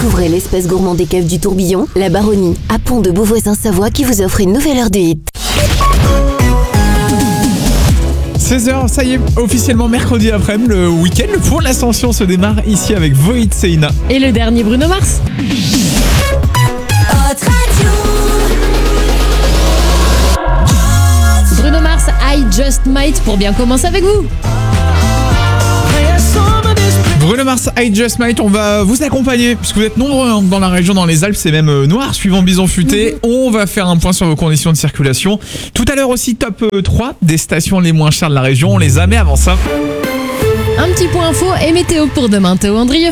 Découvrez l'espace gourmand des caves du Tourbillon, la Baronnie, à Pont de Beauvoisin-Savoie qui vous offre une nouvelle heure de hit. 16h, ça y est, officiellement mercredi après-midi, le week-end pour l'ascension se démarre ici avec Void Seina. Et le dernier Bruno Mars. Bruno Mars, I Just Might pour bien commencer avec vous. Bruno Mars, I Just Might, on va vous accompagner puisque vous êtes nombreux dans la région, dans les Alpes, c'est même noir suivant Bison Futé. On va faire un point sur vos conditions de circulation. Tout à l'heure aussi, top 3 des stations les moins chères de la région, on les a, mais avant ça... Un petit point info et météo pour demain, Théo Andrieux.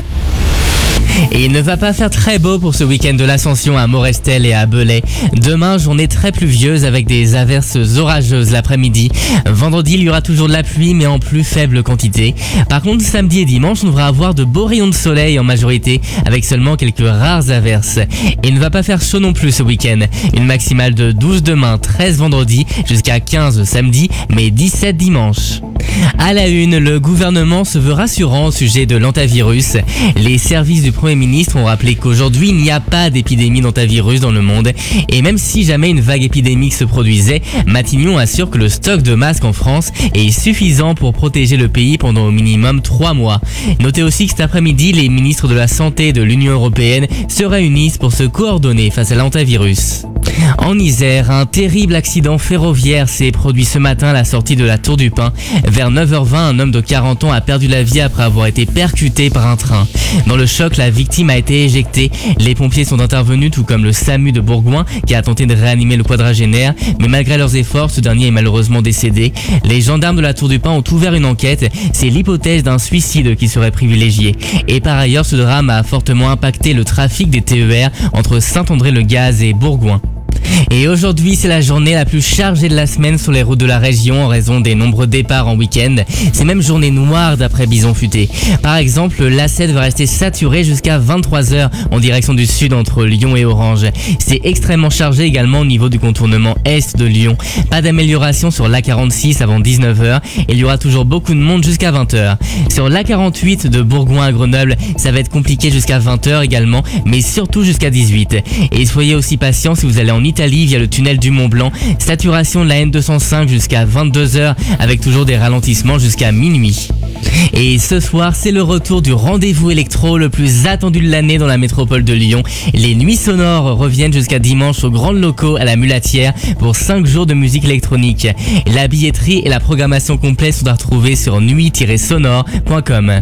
Et il ne va pas faire très beau pour ce week-end de l'Ascension à Morestel et à Belay. Demain, journée très pluvieuse avec des averses orageuses l'après-midi. Vendredi, il y aura toujours de la pluie mais en plus faible quantité. Par contre, samedi et dimanche, on devra avoir de beaux rayons de soleil en majorité avec seulement quelques rares averses. Et il ne va pas faire chaud non plus ce week-end. Une maximale de 12 demain, 13 vendredi, jusqu'à 15 samedi, mais 17 dimanche. À la une, le gouvernement se veut rassurant au sujet de l'hantavirus. Les services du Premier ministre ont rappelé qu'aujourd'hui, il n'y a pas d'épidémie d'hantavirus dans le monde. Et même si jamais une vague épidémique se produisait, Matignon assure que le stock de masques en France est suffisant pour protéger le pays pendant au minimum 3 mois. Notez aussi que cet après-midi, les ministres de la Santé de l'Union européenne se réunissent pour se coordonner face à l'hantavirus. En Isère, un terrible accident ferroviaire s'est produit ce matin à la sortie de la Tour du Pin. Vers 9h20, un homme de 40 ans a perdu la vie après avoir été percuté par un train. Dans le choc, la victime a été éjectée. Les pompiers sont intervenus, tout comme le SAMU de Bourgoin qui a tenté de réanimer le quadragénaire, mais malgré leurs efforts, ce dernier est malheureusement décédé. Les gendarmes de la Tour du Pin ont ouvert une enquête. C'est l'hypothèse d'un suicide qui serait privilégiée. Et par ailleurs, ce drame a fortement impacté le trafic des TER entre Saint-André-le-Gaz et Bourgoin. Et aujourd'hui, c'est la journée la plus chargée de la semaine sur les routes de la région en raison des nombreux départs en week-end. C'est même journée noire d'après Bison Futé. Par exemple, l'A7 va rester saturé jusqu'à 23h en direction du sud entre Lyon et Orange. C'est extrêmement chargé également au niveau du contournement est de Lyon. Pas d'amélioration sur l'A46 avant 19h et il y aura toujours beaucoup de monde jusqu'à 20h. Sur l'A48 de Bourgoin à Grenoble, ça va être compliqué jusqu'à 20h également, mais surtout jusqu'à 18. Et soyez aussi patients si vous allez en Italie via le tunnel du Mont Blanc. Saturation de la N205 jusqu'à 22h avec toujours des ralentissements jusqu'à minuit. Et ce soir, c'est le retour du rendez-vous électro le plus attendu de l'année dans la métropole de Lyon. Les nuits sonores reviennent jusqu'à dimanche aux grands locaux à la Mulatière pour 5 jours de musique électronique. La billetterie et la programmation complète sont à retrouver sur nuit-sonore.com.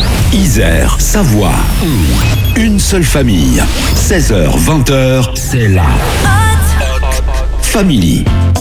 Isère, Savoie, une seule famille. 16h, 20h, c'est la Family.